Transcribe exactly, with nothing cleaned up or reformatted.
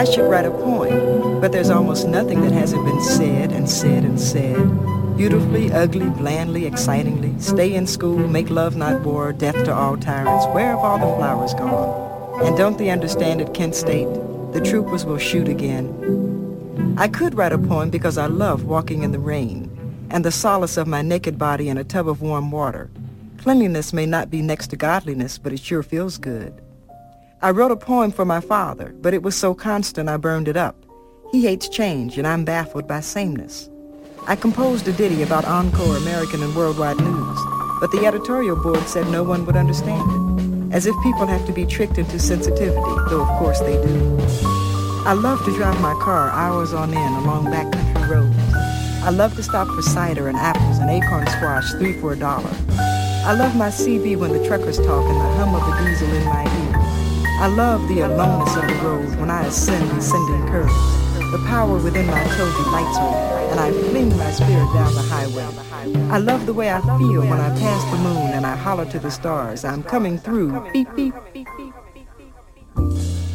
I should write a poem, but there's almost nothing that hasn't been said and said and said. Beautifully, ugly, blandly, excitingly. Stay in school, make love not war, death to all tyrants. Where have all the flowers gone? And don't they understand at Kent State? The troopers will shoot again. I could write a poem because I love walking in the rain and the solace of my naked body in a tub of warm water. Cleanliness may not be next to godliness, but it sure feels good. I wrote a poem for my father, but it was so constant I burned it up. He hates change, and I'm baffled by sameness. I composed a ditty about Encore, American and Worldwide News, but the editorial board said no one would understand it, as if people have to be tricked into sensitivity, though of course they do. I love to drive my car hours on end along backcountry roads. I love to stop for cider and apples and acorn squash, three for a dollar. I love my C B when the truckers talk and the hum of the diesel in my ear. I love the aloneness of the road when I ascend descending curves. The power within my toe delights me, and I fling my spirit down the highway. I love the way I feel when I pass the moon and I holler to the stars, I'm coming through, beep, beep, beep, beep.